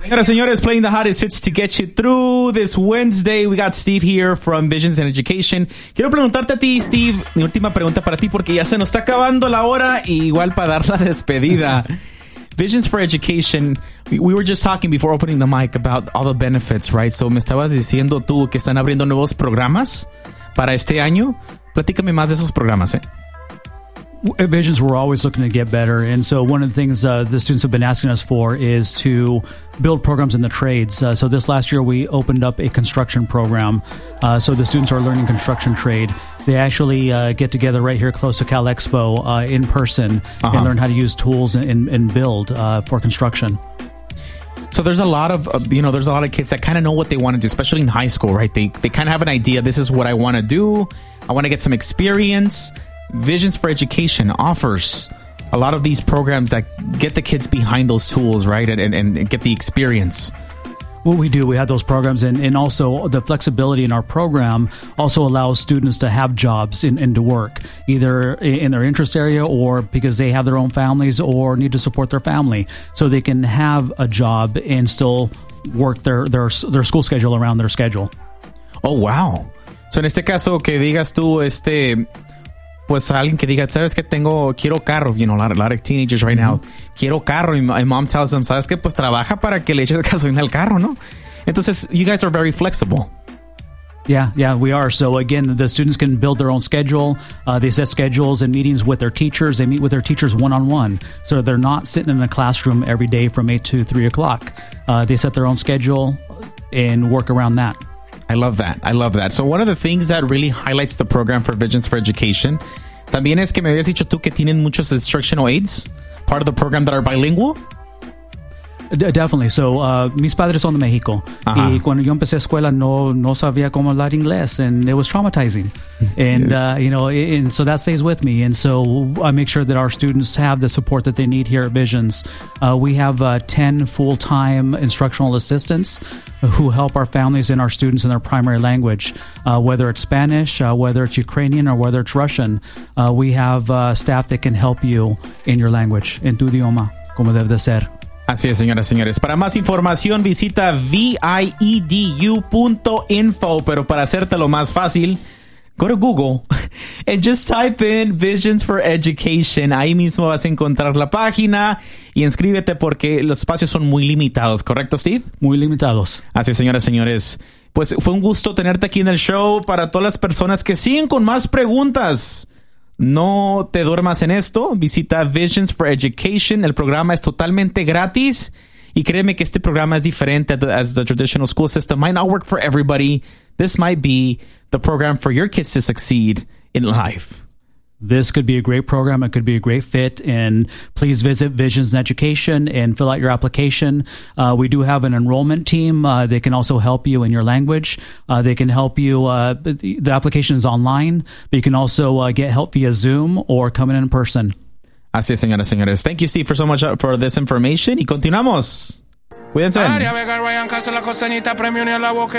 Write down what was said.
Señoras, señores, playing the hottest hits to get you through this Wednesday. We got Steve here from Visions and Education. Quiero preguntarte a ti, Steve, mi última pregunta para ti, porque ya se nos está acabando la hora, y igual para dar la despedida. Visions for Education, we were just talking before opening the mic about all the benefits, right? So me estabas diciendo tú que están abriendo nuevos programas para este año. Platícame más de esos programas, At Visions, we're always looking to get better. And so one of the things the students have been asking us for is to build programs in the trades. So this last year, we opened up a construction program. So the students are learning construction trade. They actually get together right here close to Cal Expo in person and learn how to use tools and build for construction. So there's a lot of there's a lot of kids that kind of know what they want to do, especially in high school, right? They kind of have an idea. This is what I want to do. I want to get some experience. Visions for Education offers a lot of these programs that get the kids behind those tools, right? And get the experience. What we do, we have those programs, and also the flexibility in our program also allows students to have jobs and to work, either in their interest area or because they have their own families or need to support their family. So they can have a job and still work their school schedule around their schedule. Oh, wow. So en este caso, que digas tú, pues a alguien que diga, ¿sabes qué? Quiero carro, a lot of teenagers right now, quiero carro, y my mom tells them, ¿sabes qué? Pues trabaja para que le eches gasolina al carro, ¿no? Entonces, you guys are very flexible. Yeah, we are. So again, the students can build their own schedule. They set schedules and meetings with their teachers. They meet with their teachers one-on-one. So they're not sitting in a classroom every day from 8 to 3 o'clock. They set their own schedule and work around that. I love that. So one of the things that really highlights the program for Visions for Education también es que me habías dicho tú que tienen muchos instructional aids, part of the program, that are bilingual. Definitely. So, mis padres son de México. Y cuando yo empecé escuela no sabía cómo hablar inglés, and it was traumatizing. And, and so that stays with me. And so I make sure that our students have the support that they need here at Visions. We have 10 full-time instructional assistants who help our families and our students in their primary language, whether it's Spanish, whether it's Ukrainian, or whether it's Russian. We have staff that can help you in your language, en tu idioma, como debe de ser. Así es, señoras y señores. Para más información, visita VIEDU.info. Pero para hacértelo más fácil, go to Google and just type in Visions for Education. Ahí mismo vas a encontrar la página y inscríbete, porque los espacios son muy limitados. ¿Correcto, Steve? Muy limitados. Así es, señoras y señores. Pues fue un gusto tenerte aquí en el show. Para todas las personas que siguen con más preguntas, no te duermas en esto. Visita Visions for Education. El programa es totalmente gratis. Y créeme que este programa es diferente as the traditional school system. Might not work for everybody. This might be the program for your kids to succeed in life. This could be a great program. It could be a great fit. And please visit Visions in Education and fill out your application. We do have an enrollment team. They can also help you in your language. They can help you. The application is online, but you can also get help via Zoom or come in person. Así es, señoras y señores. Thank you, Steve, for so much for this information. Y continuamos. Cuídense.